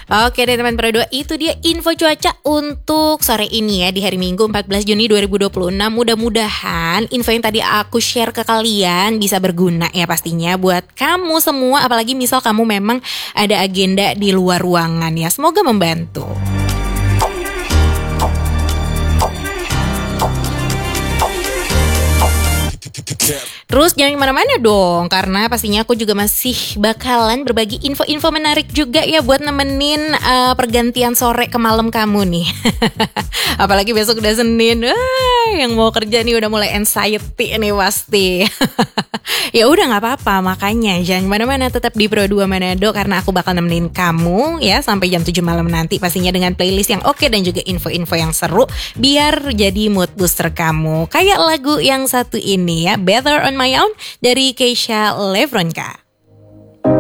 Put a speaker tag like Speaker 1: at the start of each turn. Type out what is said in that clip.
Speaker 1: Oke deh teman Pro 2, itu dia info cuaca untuk sore ini ya, di hari Minggu 14 Juni 2026. Mudah-mudahan info yang tadi aku share ke kalian bisa berguna ya pastinya buat kamu semua. Apalagi misal kamu memang ada agenda di luar ruangan ya, semoga membantu. Terus jangan kemana-mana dong, karena pastinya aku juga masih bakalan berbagi info-info menarik juga ya buat nemenin pergantian sore ke malam kamu nih. Apalagi besok udah Senin, yang mau kerja nih udah mulai anxiety nih pasti. Ya udah nggak apa-apa, makanya jangan kemana-mana, tetap di Pro 2 Manado karena aku bakal nemenin kamu ya sampai jam 7 malam nanti, pastinya dengan playlist yang oke dan juga info-info yang seru biar jadi mood booster kamu. Kayak lagu yang satu ini ya, Better on My Own dari Keisha Levronka.